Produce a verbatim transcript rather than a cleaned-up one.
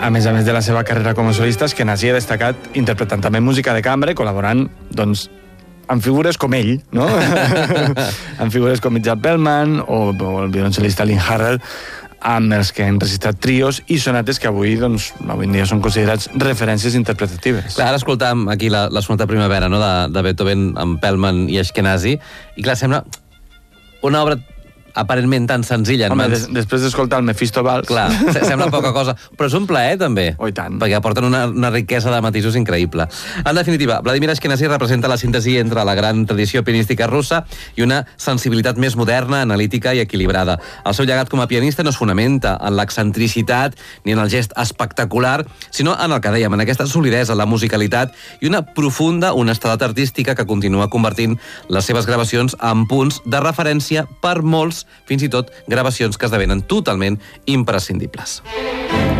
a més a més de la seva carrera com a solista, Ashkenazi ha destacat interpretant també música de cambra, col·laborant, doncs, amb figures com ell, no? Amb figures com Mitchell Bellman o, o el violoncel·lista Lynn Harrell, amb els que han registrat trios i sonates que avui, doncs, avui en dia són considerats referències interpretatives. Clar, ara escoltàvem aquí la, la sonata primavera, no?, de, de Beethoven amb Bellman i Ashkenazi, i clar, sembla una obra aparentment tan senzilla. Home, mans... des, després d'escoltar el Mephisto Valls... Clar, sembla poca cosa, però és un plaer, també. Oh, i tant. Perquè aporten una, una riquesa de matisos increïble. En definitiva, Vladimir Ashkenazi representa la síntesi entre la gran tradició pianística russa i una sensibilitat més moderna, analítica i equilibrada. El seu llegat com a pianista no es fonamenta en l'excentricitat ni en el gest espectacular, sinó en el que dèiem, en aquesta solidesa, la musicalitat i una profunda honestedat artística que continua convertint les seves gravacions en punts de referència per molts, fins i tot gravacions que esdevenen totalment imprescindibles.